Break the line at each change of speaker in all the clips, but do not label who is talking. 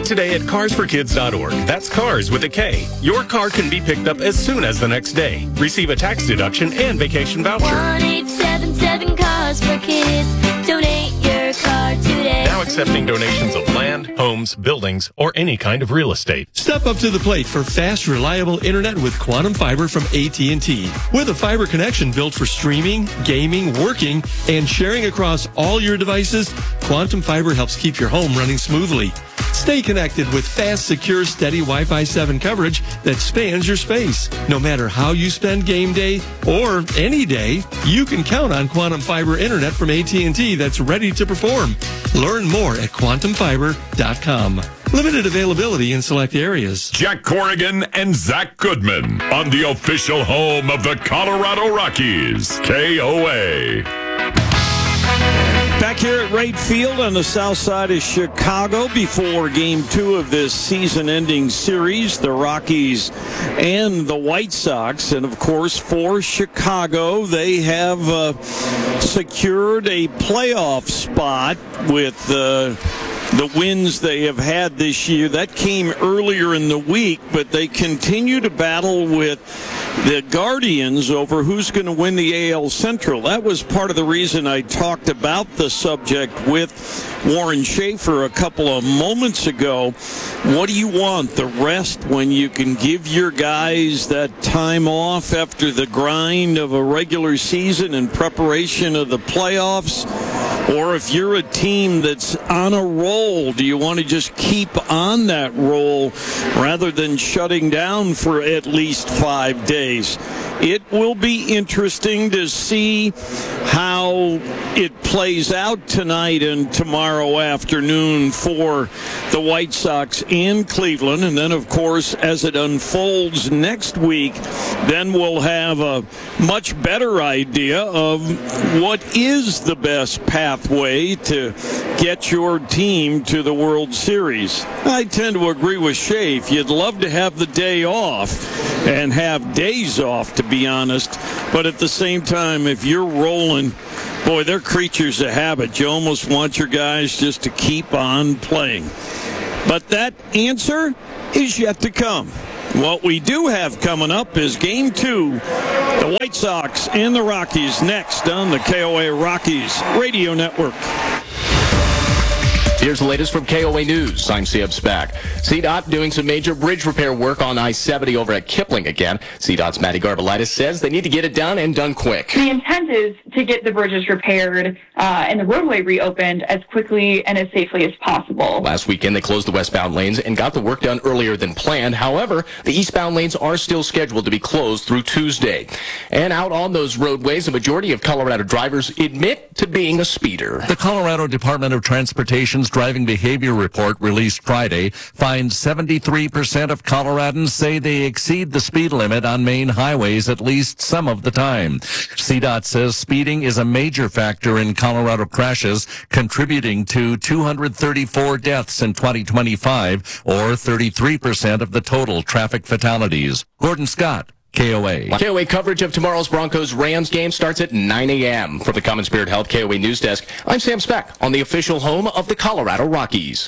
Donate today at carsforkids.org. That's cars with a K. Your car can be picked up as soon as the next day. Receive a tax deduction and vacation voucher.
1-877-CARS-FOR-KIDS. Donate your car today.
Now accepting donations of land, homes, buildings, or any kind of real estate.
Step up to the plate for fast, reliable internet with Quantum Fiber from AT&T. With a fiber connection built for streaming, gaming, working, and sharing across all your devices, Quantum Fiber helps keep your home running smoothly. Stay connected with fast, secure, steady Wi-Fi 7 coverage that spans your space. No matter how you spend game day or any day, you can count on Quantum Fiber internet from AT&T that's ready to perform. Learn more at quantumfiber.com. Limited availability in select areas.
Jack Corrigan and Zach Goodman on the official home of the Colorado Rockies, KOA.
Back here at Wright Field on the south side of Chicago before Game 2 of this season-ending series, the Rockies and the White Sox. And, of course, for Chicago, they have secured a playoff spot with the wins they have had this year. That came earlier in the week, but they continue to battle with the Guardians over who's going to win the AL Central. That was part of the reason I talked about the subject with Warren Schaefer a couple of moments ago. What do you want? The rest when you can give your guys that time off after the grind of a regular season in preparation of the playoffs? Or if you're a team that's on a roll, do you want to just keep on that roll rather than shutting down for at least 5 days? It will be interesting to see how it plays out tonight and tomorrow afternoon for the White Sox and Cleveland. And then, of course, as it unfolds next week, then we'll have a much better idea of what is the best pathway to get your team to the World Series. I tend to agree with Shea. If you'd love to have the day off and have days off, to be honest, but at the same time, if you're rolling, boy, they're creatures of habit. You almost want your guys just to keep on playing. But that answer is yet to come. What we do have coming up is Game 2, the White Sox and the Rockies, next on the KOA Rockies Radio Network.
Here's the latest from KOA News. I'm CM Spack. CDOT doing some major bridge repair work on I-70 over at Kipling again. CDOT's Matty Garbalitis says they need to get it done and done quick.
The intent is to get the bridges repaired and the roadway reopened as quickly and as safely as possible.
Last weekend, they closed the westbound lanes and got the work done earlier than planned. However, the eastbound lanes are still scheduled to be closed through Tuesday. And out on those roadways, a majority of Colorado drivers admit to being a speeder.
The Colorado Department of Transportation's Driving Behavior Report released Friday finds 73% of Coloradans say they exceed the speed limit on main highways at least some of the time. CDOT says speeding is a major factor in Colorado crashes, contributing to 234 deaths in 2025, or 33% of the total traffic fatalities. Gordon Scott, KOA.
KOA coverage of tomorrow's Broncos-Rams game starts at 9 a.m. From the Common Spirit Health KOA News Desk, I'm Sam Speck on the official home of the Colorado Rockies.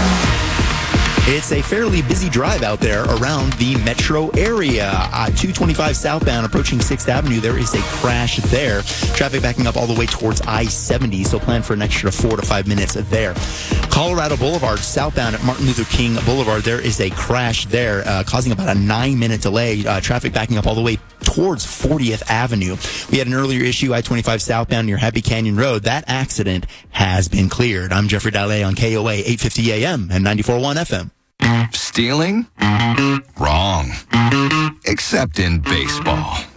It's a fairly busy drive out there around the metro area. 225 southbound approaching 6th Avenue, there is a crash there. Traffic backing up all the way towards I-70, so plan for an extra 4 to 5 minutes there. Colorado Boulevard southbound at Martin Luther King Boulevard, there is a crash there, causing about a 9-minute delay. Traffic backing up all the way towards 40th Avenue. We had an earlier issue, I-25 southbound near Happy Canyon Road. That accident has been cleared. I'm Jeffrey Dallet on KOA 850 AM and 94.1 FM.
Stealing? Wrong. Except in baseball.